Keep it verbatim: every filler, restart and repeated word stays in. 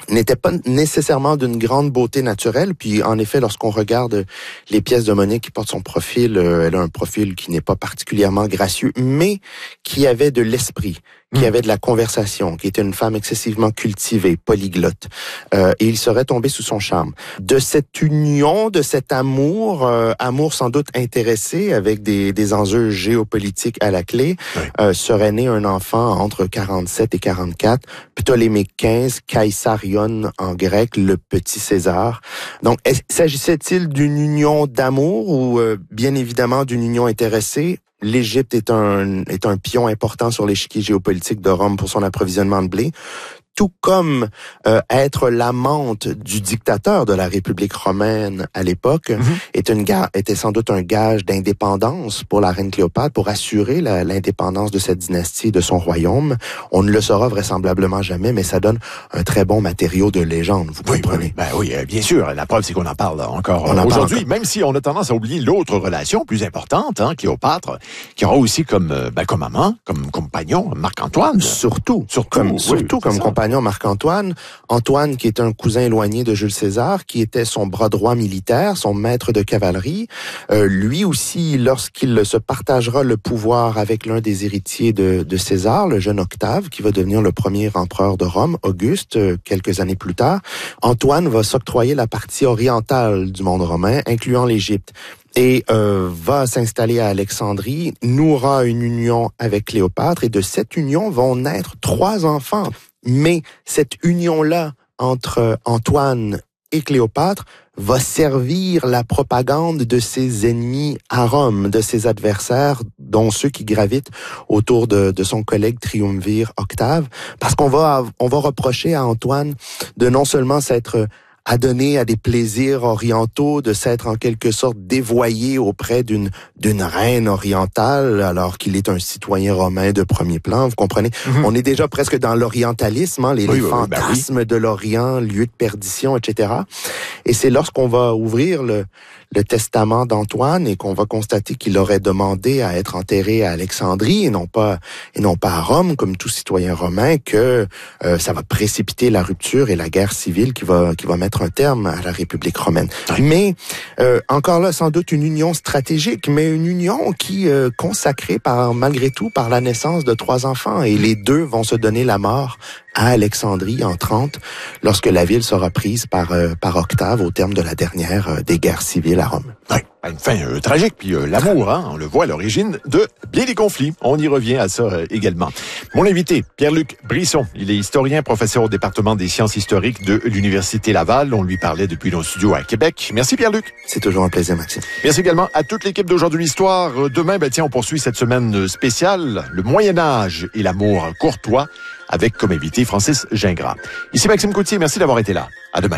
n'était pas nécessairement d'une grande beauté naturelle. Puis, en effet, lorsqu'on regarde les pièces de Monique qui portent son profil, euh, elle a un profil qui n'est pas particulièrement gracieux, mais qui avait de l'esprit, qui avait de la conversation, qui était une femme excessivement cultivée, polyglotte. Euh, et il serait tombé sous son charme. De cette union, de cet amour, euh, amour sans doute intéressé avec des, des enjeux géopolitiques à la clé, oui. euh, serait né un enfant entre quarante-sept et quarante-quatre, Ptolémée quinze, Caïsarion en grec, le petit César. Donc, s'agissait-il d'une union d'amour ou euh, bien évidemment d'une union intéressée? L'Égypte est un, est un pion important sur l'échiquier géopolitique de Rome pour son approvisionnement de blé, tout comme euh, être l'amante du dictateur de la République romaine à l'époque mm-hmm. est une ga- était sans doute un gage d'indépendance pour la reine Cléopâtre, pour assurer la, l'indépendance de cette dynastie, de son royaume. On ne le saura vraisemblablement jamais, mais ça donne un très bon matériau de légende, vous oui, comprenez? Oui, ben oui, bien sûr. La preuve, c'est qu'on en parle encore on en aujourd'hui, parle même si on a tendance à oublier l'autre relation plus importante, hein, Cléopâtre, qui aura aussi comme, ben, comme amant, comme compagnon, Marc-Antoine. Surtout, surtout comme, oui, surtout comme compagnon Marc-Antoine. Antoine, qui est un cousin éloigné de Jules César, qui était son bras droit militaire, son maître de cavalerie. Euh, lui aussi, lorsqu'il se partagera le pouvoir avec l'un des héritiers de, de César, le jeune Octave, qui va devenir le premier empereur de Rome, Auguste, euh, quelques années plus tard, Antoine va s'octroyer la partie orientale du monde romain, incluant l'Égypte. Et euh, va s'installer à Alexandrie, nouera une union avec Cléopâtre, et de cette union vont naître trois enfants. Mais cette union-là entre Antoine et Cléopâtre va servir la propagande de ses ennemis à Rome, de ses adversaires, dont ceux qui gravitent autour de, de son collègue triumvir Octave, parce qu'on va, on va reprocher à Antoine de non seulement s'être adonné à des plaisirs orientaux, de s'être en quelque sorte dévoyé auprès d'une d'une reine orientale, alors qu'il est un citoyen romain de premier plan, vous comprenez? Mm-hmm. On est déjà presque dans l'orientalisme, hein, les, oui, les oui, fantasmes ben oui. de l'Orient, lieu de perdition, et cetera. Et c'est lorsqu'on va ouvrir le, le testament d'Antoine et qu'on va constater qu'il aurait demandé à être enterré à Alexandrie et non pas et non pas à Rome, comme tout citoyen romain, que euh, ça va précipiter la rupture et la guerre civile qui va qui va mettre un terme à la République romaine. Oui. Mais euh, encore là, sans doute une union stratégique, mais une union qui euh, consacrée par malgré tout par la naissance de trois enfants, et les deux vont se donner la mort à Alexandrie en trente, lorsque la ville sera prise par euh, par Octave au terme de la dernière euh, des guerres civiles à Rome. Oui, une fin euh, tragique, puis euh, l'amour, hein, on le voit à l'origine de bien des conflits. On y revient à ça euh, également. Mon invité, Pierre-Luc Brisson, il est historien, professeur au département des sciences historiques de l'Université Laval. On lui parlait depuis nos studios à Québec. Merci Pierre-Luc. C'est toujours un plaisir, Maxime. Merci également à toute l'équipe d'Aujourd'hui l'Histoire. Demain, ben tiens, on poursuit cette semaine spéciale, le Moyen-Âge et l'amour courtois, avec comme invité Francis Gingras. Ici Maxime Coutier, merci d'avoir été là. À demain.